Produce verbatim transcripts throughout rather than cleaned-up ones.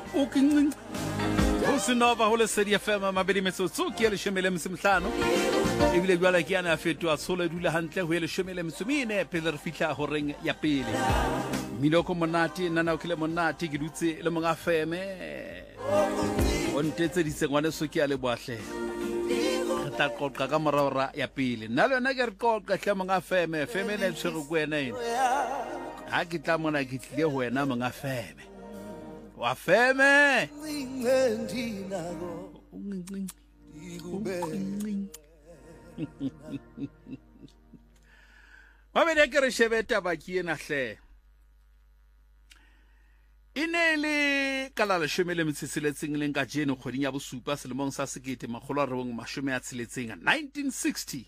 ukincinci usinova ho le sedi F M mabedi metsotso ke le shemele msimhlano ebile jwale ke yana fetwa tshola dula hantle ho le shemele mtsumine pele re fitla ho reng ya pele minoko monate nana o kile monate ke dutse le monga feme o ntetse di tsengwane so ke a le boahle re tla qoqa ka morara ya pele nna le nna ke re qoqa hle monga feme feme ne tshego kwena ene ha ke tla mona ke tlile ho wena monga feme wa feme wa bene ke re shebeta ba ke ena hle inele kala le shemele mtsitsiletseng leng ka jeno kgoding ya bosupa selemong sa sekete magolo a robong mashome a tsheletseng nineteen sixty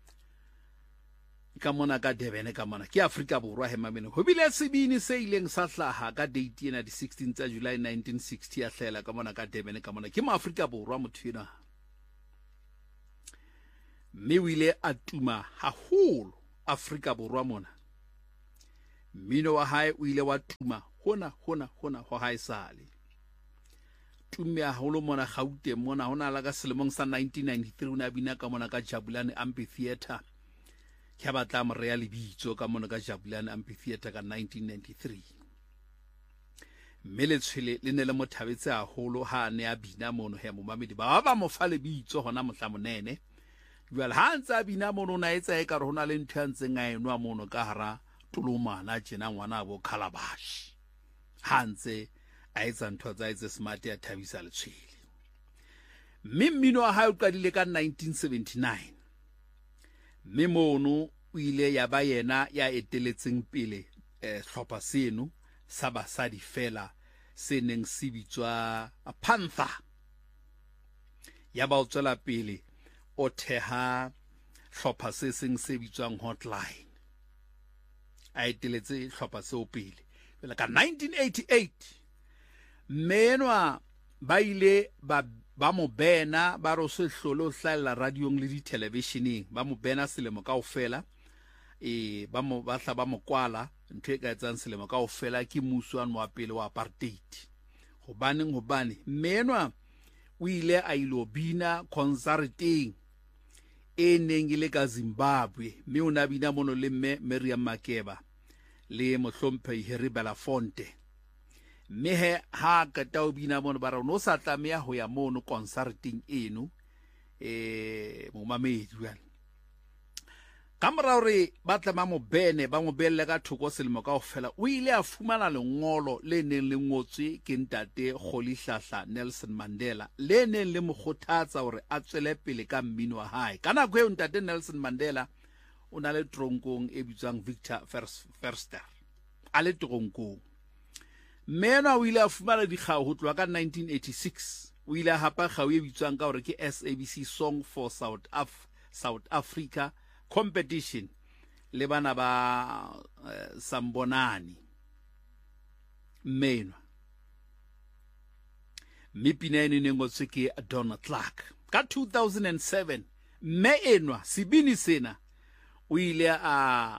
ka mona ka Durban ka mona ke Afrika Borwa he mamene ho bile sebini se ileng sa hlaha ka date ena di sixteen tsa July nineteen sixty ya hlela ka mona ka Durban ka mona ke ma Afrika Borwa mothina mme o ile a tuma haholo Afrika Borwa mona mmino wa hae o ile wa tuma hona hona hona ho haesale tumme haholo mona Gauteng mona hona la ka selemong sa nineteen ninety-three una bina ka mona ka Jabulani Amphitheatre ke batla mo real bitso ka mona ka Jabulani Amphitheatre ka nineteen ninety-three mele tshwele le ne le mothabetse haholo ha ne a bina mono he mo mamedi ba ba mo fa le bitso hona mohla monene jwale ha ntse bina mono na etsa e ka re hona le ntho ya ntseng a enwa mono ka hara tulumana tjena ngwana bo Calabash ha ntse a etsa ntho tsa etsa smart ya thabisa le tshwele mme mmino wa hae o qadile ka nineteen seventy-nine mme mono o ile ya ba yena ya eteletseng pele eh hlopha seno sa basadi fela se neng se bitswa Panther ya ba o tswela pele o theha hlopha se seng se bitswang Hotline a eteletse hlopha seo pele pele ka nineteen eighty-eight menwa ba ile ba ba mo bena ba ro se hlolo hlalla radiong le di televisioneng ba mo bena selemo kaofela e ba mo ba hla ba mo kwala ntho e ka etsang selemo kaofela ke musuano wa pele wa apartheid go baneng go bane menwa o ile a ilo bina concerting e neng ile ka Zimbabwe mme o na bina mono le mme Miriam Makeba le mohlomphehi Harry Belafonte mme he ha ka ta o bina mono ba re no sa tlamea ho ya mono concerting eno eh mo mamedi jwale kamora re ba tlama mo bene ba mo belle ka thoko selemo kaofela o ile a fumana lengolo le neng le ngotswe ke ntate Kgolihlahla Nelson Mandela le neng le mo kgothatsa hore a tswele pele ka mmino wa hae kana go ntate Nelson Mandela o na le tronkong e bitswang Victor Verster a le tronkong mena o ile a fumana dikgao ho tloa ka nineteen eighty-six o ile a hapa kgao e bitswang ka hore ke S A B C Song for South Af South Africa competition le bana ba uh, Sambonani mena mipina ene nengotswe ke Donna Clark ka two thousand seven me enwa sibini sena o ile a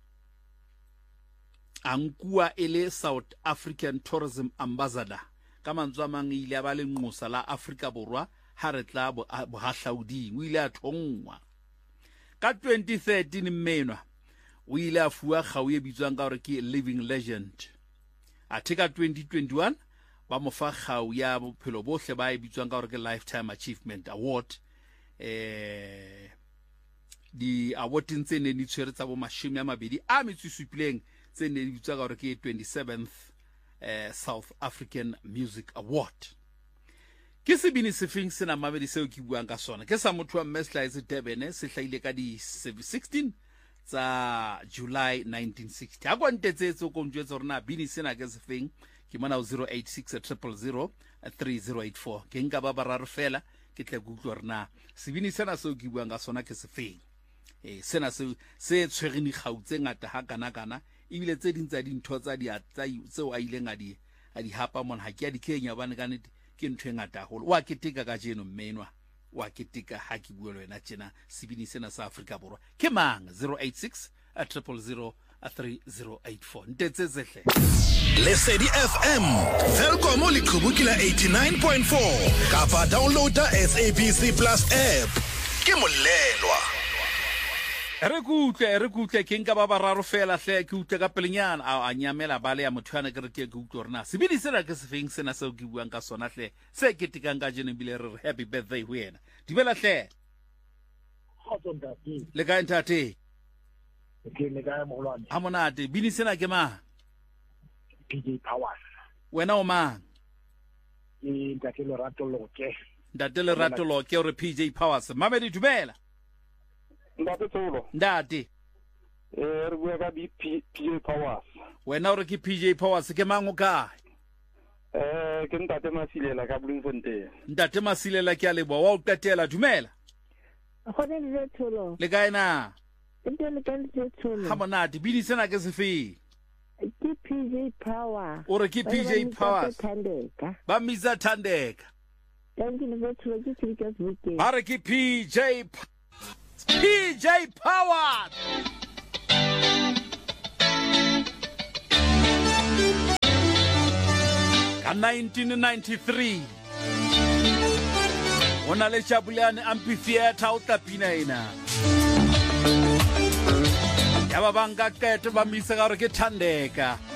ankua ele South African Tourism Ambassador ka mantswe mang ile ba le ngosa la Afrika Borwa ha re tla bo hahlaudi o ile a thongwa ka twenty thirteen menwa o ile a fuwa kgao e bitswang ka hore ke living legend a theka twenty twenty-one ba mo fa kgao ya bophelo bohle ba e bitswang ka hore ke lifetime achievement award eh di award ntse ne di tshwere tsa bo mashome a mabedi a metsusupileng tse ne di bitswa ka hore ke twenty-seventh eh South African Music Award ke sebini sefeng sena mabedi seo ke buang ka sona ke sa motho wa Meslice Durban se hlaile ka di sixteen tsa July nineteen sixty a kwantetse go ntjwetsa rona bini sena ke sefeng ke mona zero eight six zero zero zero three zero eight four ke nka ba bararo fela ke tle go utlwa rena sebini sena seo ke buang ka sona ke sefeng eh sena se se tshwereni gautse ngata ha kana kana ibile tse ding tsa dintho tsa di tseo a ileng a di a di hapa mona ha ke a di Kenya bane ka nnete ke ntho e ngata holo wa keteka ka jeno mmenwa wa keteka ha ke buelo wena tjena sebini sena sa Afrika Borwa ke mang zero eight six zero zero zero three zero eight four ntetse zehle Lesedi F M Telkom likhubukila eighty-nine point four kapa downloada S A B C Plus app ke molelwa re kutle re kutle ke nka ba bararo fela hle ke utle ka pelenyana a nyamela bale ya mothwana ke re ke ke utle rena se bile sena ke se feng sena se o ke buang ka sona hle se ke tikang ka jene bile re happy birthday ho yena dibela hle le ka ntate ke ne ka molwane ha monate bini sena ke ma P J Powers wena o mang e ntate le rato loke ntate le rato loke o re P J Powers mamedi dumela Ndate tsolo. ndate Eh re bua ka P J Powers. wena o re ke P J Powers ke mang o kae Eh ke ntate Masilela ka Bloemfontein. ntate Masilela ke a leboa wa o qetela dumela Gone le tsolo. le kae na Ntse le ka le tsolo. ha monate bini sena ke se fe Ke P J Power. o re ke P J Powers Thandeka. ba misa Thandeka Thank you le tsolo ke se ka se. ba re ke P J P- P J Powers ka nineteen ninety-three ona le Jabulani amphitheater o tlapina ena ya ba banka qete ba misa ka re ke Thandeka